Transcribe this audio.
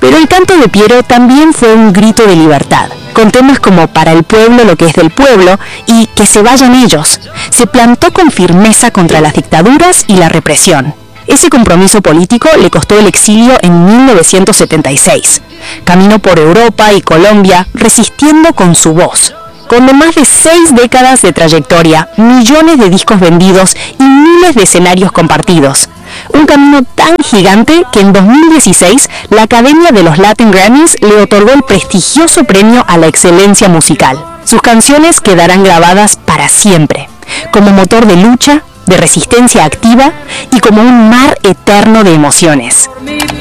Pero el canto de Piero también fue un grito de libertad, con temas como Para el pueblo lo que es del pueblo y Que se vayan ellos. Se plantó con firmeza contra las dictaduras y la represión. Ese compromiso político le costó el exilio en 1976. Caminó por Europa y Colombia resistiendo con su voz. Con más de 6 décadas de trayectoria, millones de discos vendidos y miles de escenarios compartidos. Un camino tan gigante que en 2016 la Academia de los Latin Grammys le otorgó el prestigioso premio a la excelencia musical. Sus canciones quedarán grabadas para siempre, como motor de lucha, de resistencia activa y como un mar eterno de emociones.